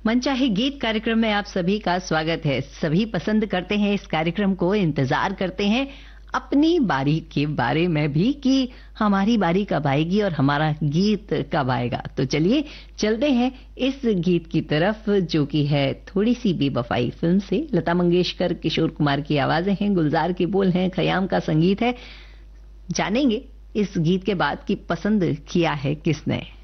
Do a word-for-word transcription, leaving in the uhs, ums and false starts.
मनचाहे गीत कार्यक्रम में आप सभी का स्वागत है। सभी पसंद करते हैं इस कार्यक्रम को, इंतजार करते हैं अपनी बारी के बारे में भी कि हमारी बारी कब आएगी और हमारा गीत कब आएगा। तो चलिए चलते हैं इस गीत की तरफ, जो कि है थोड़ी सी बेवफाई फिल्म से। लता मंगेशकर, किशोर कुमार की आवाजें हैं, गुलजार के बोल हैं, खयाम का संगीत है। जानेंगे इस गीत के बाद कि पसंद किया है किसने।